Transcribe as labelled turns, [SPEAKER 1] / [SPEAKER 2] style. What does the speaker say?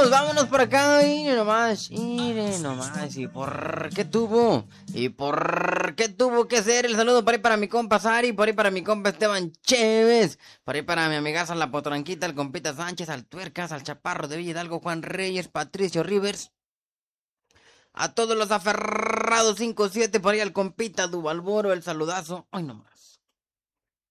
[SPEAKER 1] vámonos por acá, mire nomás, ¿y por qué tuvo? ¿Y por qué tuvo que ser el saludo por ahí para mi compa Sari, por ahí para mi compa Esteban Chévez, por ahí para mi amigaza La Potranquita, el compita Sánchez, al Tuercas, al Chaparro de Villa Hidalgo, Juan Reyes, Patricio Rivers, a todos los aferrados 5-7, por ahí al compita Duvalboro, el saludazo, ay nomás.